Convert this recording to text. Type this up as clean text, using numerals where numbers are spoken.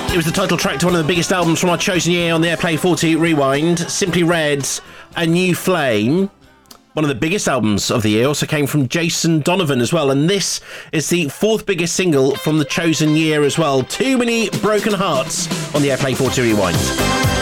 It was the title track to one of the biggest albums from our chosen year on the Airplay 40 Rewind. Simply Red's A New Flame. One of the biggest albums of the year also came from Jason Donovan as well. And this is the fourth biggest single from the chosen year as well. Too Many Broken Hearts on the Airplay 40 Rewind.